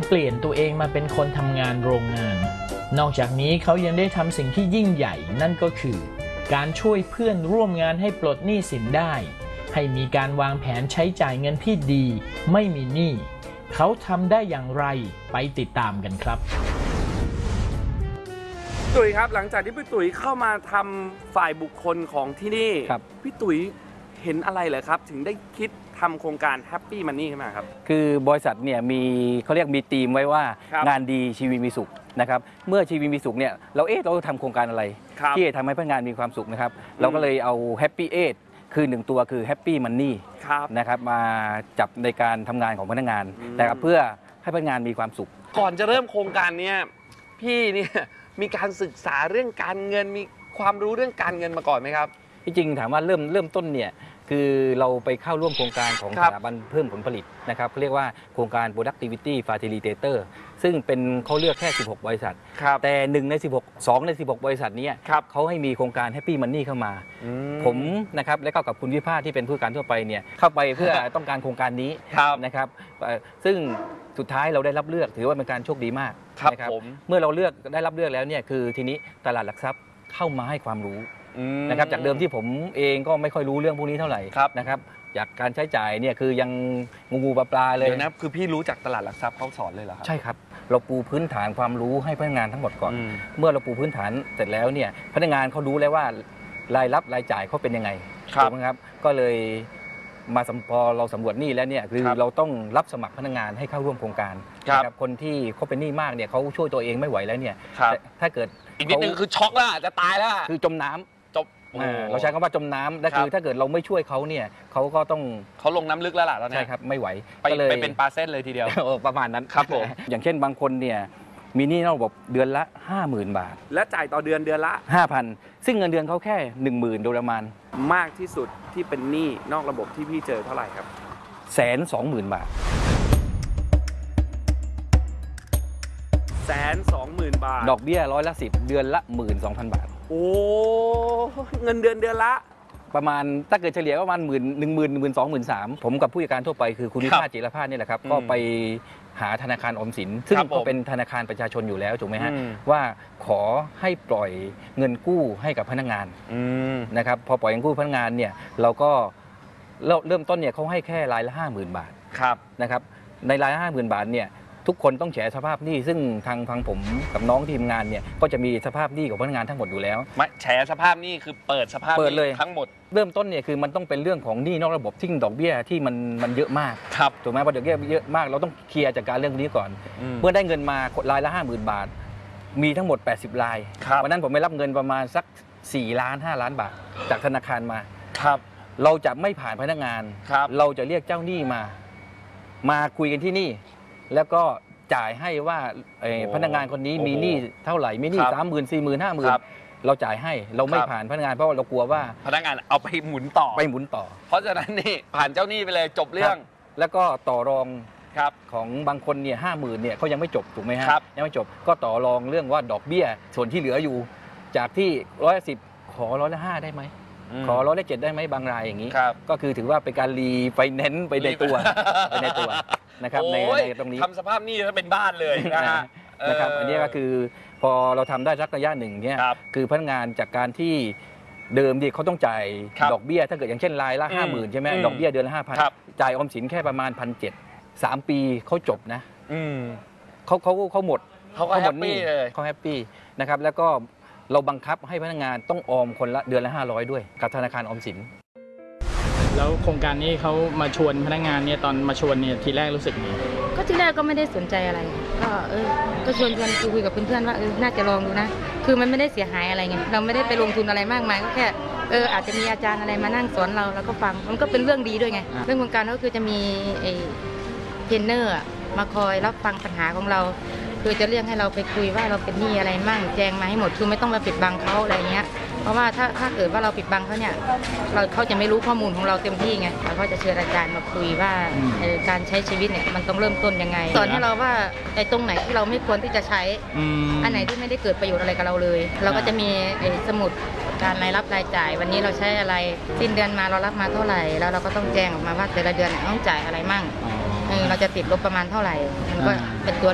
เปลี่ยนตัวเองมาเป็นคนทำงานโรงงานนอกจากนี้เขายังได้ทำสิ่งที่ยิ่งใหญ่นั่นก็คือการช่วยเพื่อนร่วมงานให้ปลดหนี้สินได้ให้มีการวางแผนใช้จ่ายเงินที่ดีไม่มีหนี้เขาทำได้อย่างไรไปติดตามกันครับตุ๋ยครับหลังจากที่พี่ตุ๋ยเข้ามาทำฝ่ายบุคคลของที่นี่พี่ตุ๋ยเห็นอะไรเหรอครับถึงได้คิดทำโครงการ Happy Money ขึ้นมาครับคือบริษัทเนี่ยเขาเรียกมีธีมไว้ว่างานดีชีวิตมีสุขนะครับเมื่อชีวิตมีสุขเนี่ยเราทำโครงการอะไรที่จะทำให้พนักงานมีความสุขนะครับเราก็เลยเอา Happy 8คือ1ตัวคือ Happy Money นะครับมาจับในการทำงานของพนักงานนะครับเพื่อให้พนักงานมีความสุขก่อนจะเริ่มโครงการนี้พี่เนี่ยมีการศึกษาเรื่องการเงินมีความรู้เรื่องการเงินมาก่อนไหมครับที่จริงถามว่าเริ่มต้นเนี่ยคือเราไปเข้าร่วมโครงการของสถาบันเพิ่มผลผลิตนะครับเขาเรียกว่าโครงการ productivity facilitator ซึ่งเป็นเขาเลือกแค่16บริษัทแต่1ใน16 2ใน16บริษัทนี้เขาให้มีโครงการ Happy Money เข้ามาผมนะครับและก็กับคุณวิภาที่เป็นผู้การทั่วไปเนี่ยเข้าไปเพื่อต้องการโครงการนี้นะครับซึ่งสุดท้ายเราได้รับเลือกถือว่าเป็นการโชคดีมากนะครับเมื่อเราได้รับเลือกแล้วเนี่ยคือทีนี้ตลาดหลักทรัพย์เข้ามาให้ความรู้นะครับจากเดิมที่ผมเองก็ไม่ค่อยรู้เรื่องพวกนี้เท่าไหร่นะครับจากการใช้จ่ายเนี่ยคือยังงูปลาเลยนะคือพี่รู้จากตลาดหลักทรัพย์เขาสอนเลยเหรอครับใช่ครับเราปูพื้นฐานความรู้ให้พนักงานทั้งหมดก่อนเมื่อเราปูพื้นฐานเสร็จแล้วเนี่ยพนักงานเขารู้แล้วว่ารายรับรายจ่ายเขาเป็นยังไงถูกไหมครับก็เลยพอเราสำรวจหนี้แล้วเนี่ยคือเราต้องรับสมัครพนักงานให้เข้าร่วมโครงการนะครับคนที่เขาเป็นหนี้มากเนี่ยเขาช่วยตัวเองไม่ไหวแล้วเนี่ยถ้าเกิดอีกนิดนึงคือช็อกแล้วจะตายแล้วคือจมน้ำเราใช้คำว่าจมน้ำและคือถ้าเกิดเราไม่ช่วยเขาเนี่ยเขาก็ต้องเขาลงน้ำลึกแล้วล่ะตอนนี้ใช่ครับไม่ไหวไปเป็นปลาเส้นเลยทีเดียวประมาณนั้นครับผมอย่างเช่นบางคนเนี่ยมีหนี้นอกระบบเดือนละ 50,000 บาทและจ่ายต่อเดือนละ 5,000 ซึ่งเงินเดือนเขาแค่ 10,000 โดยประมาณมากที่สุดที่เป็นหนี้นอกระบบที่พี่เจอเท่าไหร่ครับ 120,000 บาท 120,000 บาทดอกเบี้ย10%เดือนละ 12,000 บาทโอ้เงินเดือนละประมาณถ้าเกิดเฉลี่ยประมาณ12,000 13,000ผมกับผู้จัดการทั่วไปคือคุณวิภาจิรภาสนี่แหละครับก็ไปหาธนาคารออมสินซึ่งก็เป็นธนาคารประชาชนอยู่แล้วถูกไหมฮะว่าขอให้ปล่อยเงินกู้ให้กับพนักงานนะครับพอปล่อยเงินกู้พนักงานเนี่ยเราก็เริ่มต้นเนี่ยเขาให้แค่รายละ 50,000 บาทนะครับในรายละ 50,000 บาทเนี่ยทุกคนต้องแฉสภาพหนี้ซึ่งทางผมกับน้องทีมงานเนี่ยก็จะมีสภาพหนี้ของพนักงานทั้งหมดอยู่แล้วแฉสภาพหนี้คือเปิดสภาพเลยทั้งหมดเริ่มต้นเนี่ยคือมันต้องเป็นเรื่องของหนี้นอกระบบที่ดอกเบี้ยที่มันเยอะมากถูกไหมพอดอกเบี้ยเยอะมากเราต้องเคลียร์จากการเรื่องนี้ก่อนเมื่อได้เงินมารายละ 50,000 บาทมีทั้งหมด80รายวันนั้นผมไปรับเงินประมาณสัก4 ล้าน5 ล้านบาทจากธนาคารมาเราจะไม่ผ่านพนักงานเราจะเรียกเจ้าหนี้มาคุยกันที่นี่แล้วก็จ่ายให้ว่าพนักงานคนนี้มีหนี้เท่าไหร่มีหนี้30,000 40,000 50,000เราจ่ายให้เราไม่ผ่านพนักงานเพราะเรากลัวว่าพนักงานเอาไปหมุนต่อเพราะฉะนั้นนี่ผ่านเจ้าหนี้ไปเลยจบเรื่องแล้วก็ต่อรองของบางคนเนี่ย50,000เนี่ยเขายังไม่จบถูกไหมฮะยังไม่จบก็ต่อรองเรื่องว่าดอกเบี้ยส่วนที่เหลืออยู่จากที่110ขอ105ได้ไหมขอ107ได้ไหมบางรายอย่างนี้ก็คือถือว่าเป็นการรีไฟแนนซ์ไปในตัวนะครับในตรงนี้ทำสภาพหนี้ถ้าเป็นบ้านเลยนะครับอันนี้ก็คือพอเราทำได้สักระยะหนึ่งเนี่ยคือพนักงานจากการที่เดิมที่เขาต้องจ่ายดอกเบี้ยถ้าเกิดอย่างเช่นรายละ 50,000ใช่ไหมดอกเบี้ยเดือนละ 5,000จ่ายออมสินแค่ประมาณ 1,700 3 ปีเขาจบนะเขาหมดเลยเขาแฮปปี้นะครับแล้วก็เราบังคับให้พนักงานต้องออมคนละเดือนละ500ด้วยกับธนาคารออมสินแล้วโครงการนี้เขามาชวนพนักงานเนี่ยตอนมาชวนเนี่ยทีแรกรู้สึกไงก็ทีแรกก็ไม่ได้สนใจอะไรก็ชวนกันคุยกับเพื่อนๆว่าน่าจะลองดูนะคือมันไม่ได้เสียหายอะไรไงเราไม่ได้ไปลงทุนอะไรมากมายก็แค่อาจจะมีอาจารย์อะไรมานั่งสอนเราแล้วก็ฟังมันก็เป็นเรื่องดีด้วยไงเรื่องโครงการก็คือจะมีเทรนเนอร์มาคอยรับฟังปัญหาของเราคือจะเรียกให้เราไปคุยว่าเราเป็นหนี้อะไรมั่งแจ้งมาให้หมดคือไม่ต้องมาปิดบังเขาอะไรเงี้ยเพราะว่าถ้าเกิดว่าเราปิดบังเขาเนี่ยเขาจะไม่รู้ข้อมูลของเราเต็มที่ไงเราก็จะเชิญอาจารย์มาคุยว่าการใช้ชีวิตเนี่ยมันต้องเริ่มต้นยังไงสอนให้เราว่าตรงไหนที่เราไม่ควรที่จะใช้อันไหนที่ไม่ได้เกิดประโยชน์อะไรกับเราเลยเราก็จะมีสมุดการรายรับรายจ่ายวันนี้เราใช้อะไรสิ้นเดือนมาเรารับมาเท่าไหร่แล้วเราก็ต้องแจ้งออกมาว่าแต่ละเดือนต้องจ่ายอะไรมั่งเราจะติดลบประมาณเท่าไหร่มันก็เป็นตัว